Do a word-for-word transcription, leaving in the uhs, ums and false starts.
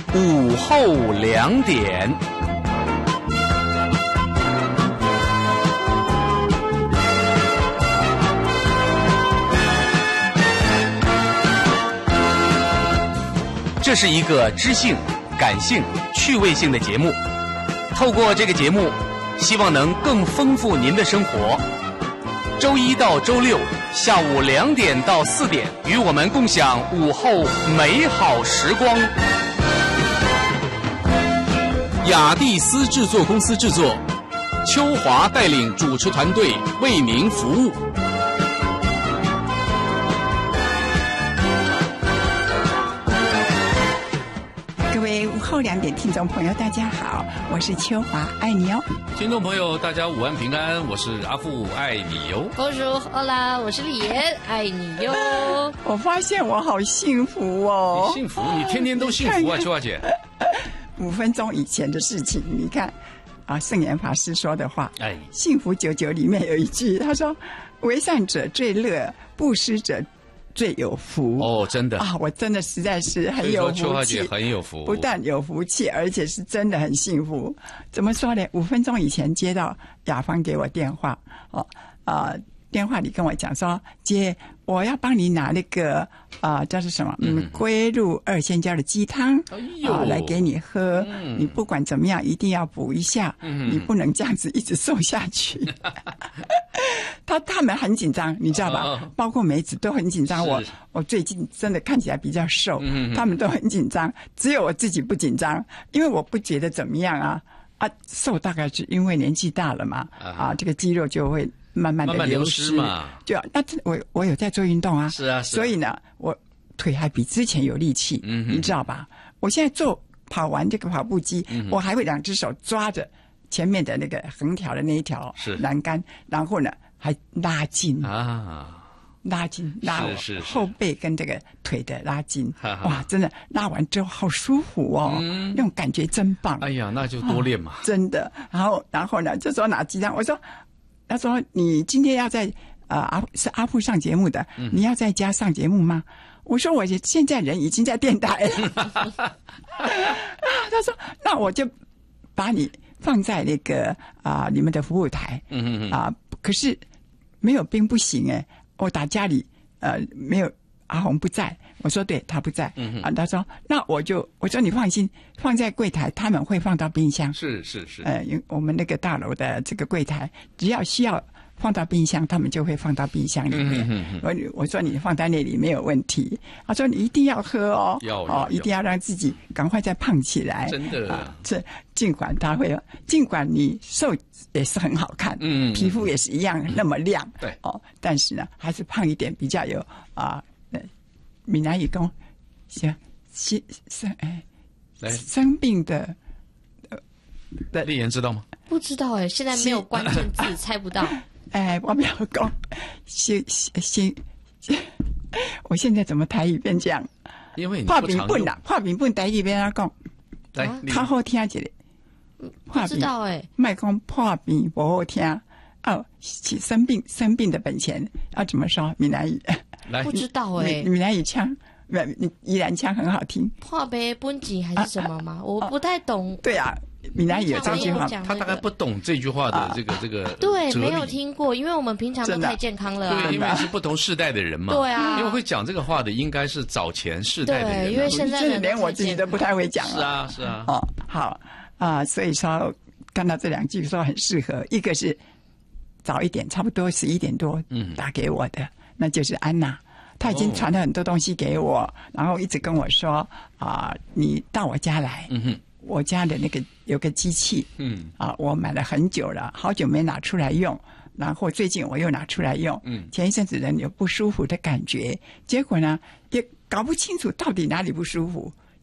午后两点。这是一个知性、感性、趣味性的节目。透过这个节目，希望能更丰富您的生活。周一到周六下午两点到四点，与我们共享午后美好时光。雅蒂斯制作公司制作，秋华带领主持团队为您服务。 各位午后两点听众朋友，大家好，我是秋华，爱你哦。 听众朋友，大家午安平安，我是阿富，爱你哟。 Bonjour， Hola， 我是李妍，爱你哟。 我发现我好幸福哦。 你幸福？你天天都幸福啊，秋华姐。 五分钟以前的事情，你看啊，圣严法师说的话， 哎， 幸福九九里面有一句，他说：“为善者最乐，布施者最有福。” 哦，真的啊， 我真的实在是很有福气。 秋华姐很有福， 不但有福气，而且是真的很幸福。怎么说呢？五分钟以前接到雅芳给我电话，哦，啊、呃，电话里跟我讲说，姐，我要帮你拿那个啊、呃，叫做什么？嗯，龟鹿二仙胶的鸡汤，哎呦、呃，来给你喝。嗯、你不管怎么样，一定要补一下，嗯、你不能这样子一直瘦下去。他他们很紧张，你知道吧？哦、包括梅子都很紧张。我我最近真的看起来比较瘦，嗯、他们都很紧张，只有我自己不紧张，因为我不觉得怎么样啊啊，瘦大概是因为年纪大了嘛，啊，啊这个肌肉就会慢慢的流失嘛。就那我我有在做运动啊， 是啊，是啊， 所以呢，我腿还比之前有力气，嗯，你知道吧？我现在做跑完这个跑步机，嗯、我还会两只手抓着前面的那个横条的那一条栏杆，然后呢。还拉筋啊，拉筋拉我后背跟这个腿的拉筋，哇，真的拉完之后好舒服哦，嗯、那种感觉真棒。 哎呀，那就多练嘛、哦， 真的。然后，然后呢，就说拿鸡汤，我说，他说你今天要在啊阿是阿富上节目的，嗯、你要在家上节目吗？我说我现在人已经在电台了。他说那我就把你放在那个啊、呃、你们的服务台，嗯嗯嗯啊，可是。没有冰不行哎！我打家里呃没有阿红不在，我说对他不在，嗯、啊，他说那我就我说你放心，放在柜台他们会放到冰箱， 是是是， 呃，我们那个大楼的这个柜台只要需要放到冰箱，他们就会放到冰箱里面。嗯、哼哼我我说你放在那里没有问题，他说你一定要喝哦， 要哦，一定要让自己赶快再胖起来， 真的啊，这尽管他会，尽管你瘦也是很好看，嗯，皮肤也是一样那么亮， 对哦，但是呢，还是胖一点比较有啊。呃，闽南语讲，行，生生哎，生病的呃的，丽妍知道吗？ 不知道哎，现在没有关键字，猜不到。 哎，我没有讲，先先先，我现在怎么台语变这样？ 因为你画饼本啦，画饼本台语变哪讲？ 来， 较好听一点。 不知道哎， 卖讲破病不好听哦，生病生病的本钱要怎么说？闽南语来，不知道哎， 闽南语腔，你宜兰腔很好听。 破病本钱还是什么吗？啊、我不太懂。 对啊，闽南语有这句话， 他大概不懂这句话的这个、啊、这个对，没有听过，因为我们平常都太健康了、啊。 对，因为是不同世代的人嘛。 对啊， 因为会讲这个话的应该是早前世代的人、啊。 对，因为现在人连我自己都不太会讲了。 是啊，是啊。 哦，好啊、呃，所以说看到这两句说很适合，一个是早一点，差不多十一点多打给我的，嗯、那就是安娜。他已经传了很多东西给我，哦、然后一直跟我说啊、呃，你到我家来，嗯哼，我家的那个有个机器，嗯，啊，我买了很久了，好久没拿出来用，然后最近我又拿出来用，嗯，前一阵子人有不舒服的感觉，结果呢也搞不清楚到底哪里不舒服，